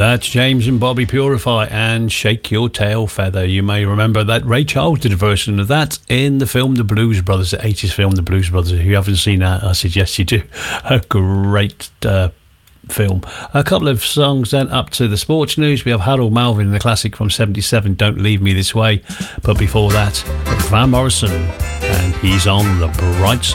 That's James and Bobby Purify and Shake Your Tail Feather. You may remember that Ray Charles did a version of that in the film The Blues Brothers, the 80s film The Blues Brothers. If you haven't seen that, I suggest you do. A great film. A couple of songs then up to the sports news. We have Harold Melvin in the classic from 77, Don't Leave Me This Way. But before that, Van Morrison, and he's on the bright side.